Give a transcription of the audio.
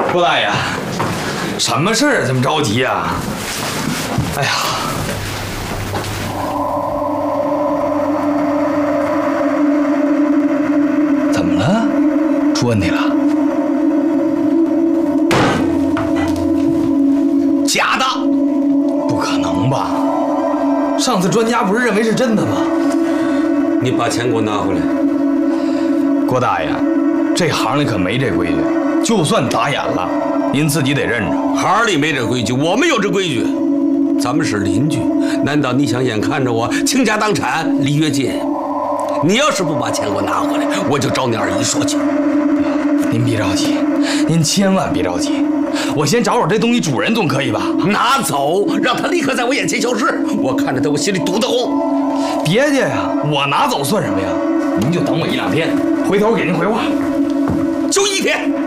郭大爷，什么事儿这么着急呀？哎呀，怎么了？出问题了？ 假的， 不可能吧？上次专家不是认为是真的吗？ 你把钱给我拿回来。 郭大爷，这行里可没这规矩，就算打眼了，您自己得认着。 行里没这规矩，我们有这规矩。咱们是邻居，难道你想眼看着我倾家荡产、离越近？你要是不把钱给我拿回来，我就找你二姨说去。 您别着急，您千万别着急，我先找找这东西主人总可以吧？ 拿走，让他立刻在我眼前消失。我看着他，我心里堵得慌。 别介呀，我拿走算什么呀？您就等我1-2天，回头给您回话。 就1天。